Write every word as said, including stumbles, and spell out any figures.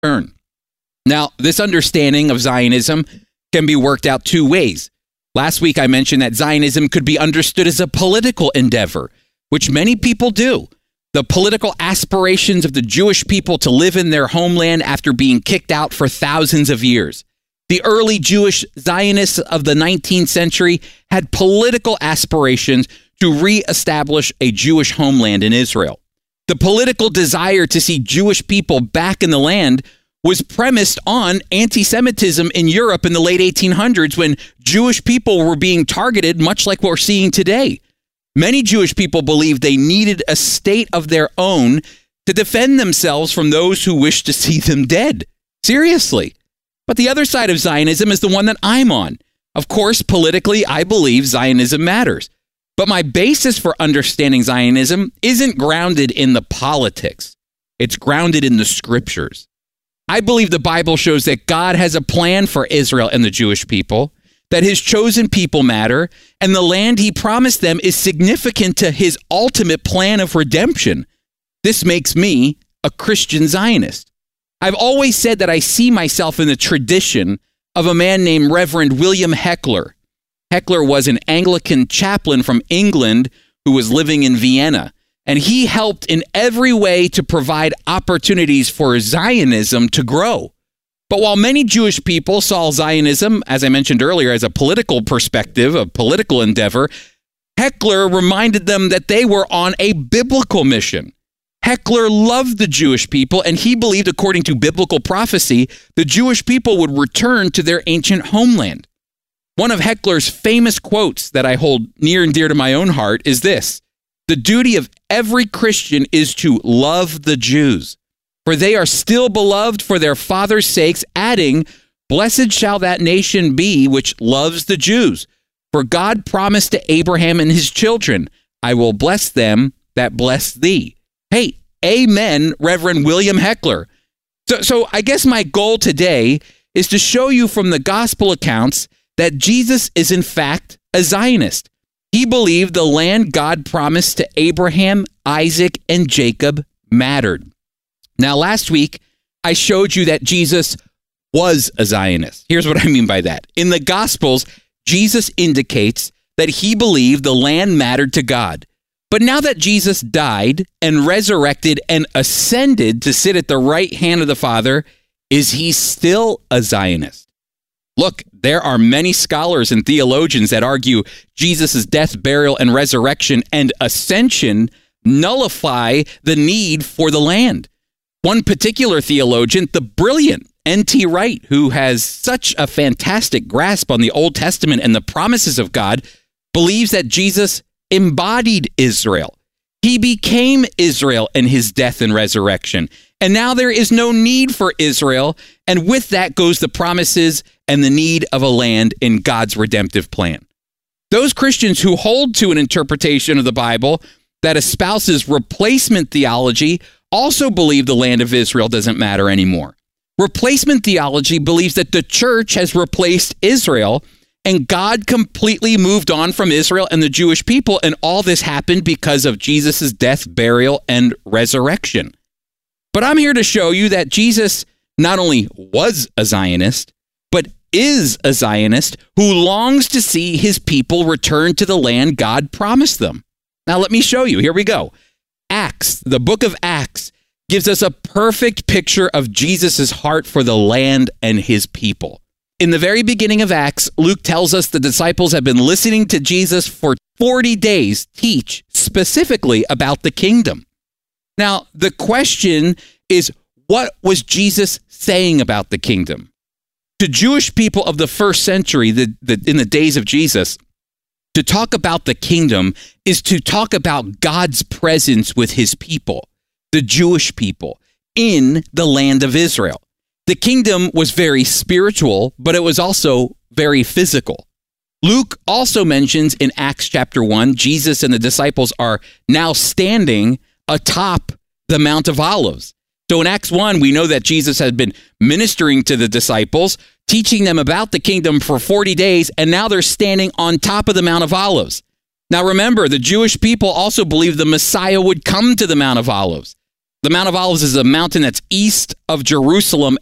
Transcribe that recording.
return. Now, this understanding of Zionism can be worked out two ways. Last week, I mentioned that Zionism could be understood as a political endeavor, which many people do. The political aspirations of the Jewish people to live in their homeland after being kicked out for thousands of years. The early Jewish Zionists of the nineteenth century had political aspirations to reestablish a Jewish homeland in Israel. The political desire to see Jewish people back in the land was premised on anti-Semitism in Europe in the late eighteen hundreds when Jewish people were being targeted, much like what we're seeing today. Many Jewish people believed they needed a state of their own to defend themselves from those who wished to see them dead. Seriously. But the other side of Zionism is the one that I'm on. Of course, politically, I believe Zionism matters. But my basis for understanding Zionism isn't grounded in the politics. It's grounded in the scriptures. I believe the Bible shows that God has a plan for Israel and the Jewish people, that his chosen people matter, and the land he promised them is significant to his ultimate plan of redemption. This makes me a Christian Zionist. I've always said that I see myself in the tradition of a man named Reverend William Heckler. Heckler was an Anglican chaplain from England who was living in Vienna, and he helped in every way to provide opportunities for Zionism to grow. But while many Jewish people saw Zionism, as I mentioned earlier, as a political perspective, a political endeavor, Heckler reminded them that they were on a biblical mission. Heckler loved the Jewish people, and he believed, according to biblical prophecy, the Jewish people would return to their ancient homeland. One of Heckler's famous quotes that I hold near and dear to my own heart is this: "The duty of every Christian is to love the Jews, for they are still beloved for their fathers' sakes," adding, "Blessed shall that nation be which loves the Jews. For God promised to Abraham and his children, I will bless them that bless thee." Hey, amen, Reverend William Heckler. So, so I guess my goal today is to show you from the gospel accounts that Jesus is in fact a Zionist. He believed the land God promised to Abraham, Isaac, and Jacob mattered. Now, last week, I showed you that Jesus was a Zionist. Here's what I mean by that. In the Gospels, Jesus indicates that he believed the land mattered to God. But now that Jesus died and resurrected and ascended to sit at the right hand of the Father, is he still a Zionist? Look, there are many scholars and theologians that argue Jesus' death, burial, and resurrection and ascension nullify the need for the land. One particular theologian, the brilliant N T Wright, who has such a fantastic grasp on the Old Testament and the promises of God, believes that Jesus embodied Israel. He became Israel in his death and resurrection. And now there is no need for Israel. And with that goes the promises and the need of a land in God's redemptive plan. Those Christians who hold to an interpretation of the Bible that espouses replacement theology also believe the land of Israel doesn't matter anymore. Replacement theology believes that the church has replaced Israel and God completely moved on from Israel and the Jewish people, and all this happened because of Jesus' death, burial, and resurrection. But I'm here to show you that Jesus not only was a Zionist, but is a Zionist who longs to see his people return to the land God promised them. Now let me show you. Here we go. Acts, the book of Acts, gives us a perfect picture of Jesus' heart for the land and his people. In the very beginning of Acts, Luke tells us the disciples have been listening to Jesus for forty days teach specifically about the kingdom. Now, the question is, what was Jesus saying about the kingdom? To Jewish people of the first century, the, the, in the days of Jesus, to talk about the kingdom is to talk about God's presence with his people, the Jewish people, in the land of Israel. The kingdom was very spiritual, but it was also very physical. Luke also mentions in Acts chapter one, Jesus and the disciples are now standing atop the Mount of Olives. So in Acts one, we know that Jesus had been ministering to the disciples, teaching them about the kingdom for forty days, and now they're standing on top of the Mount of Olives. Now remember, the Jewish people also believed the Messiah would come to the Mount of Olives. The Mount of Olives is a mountain that's east of Jerusalem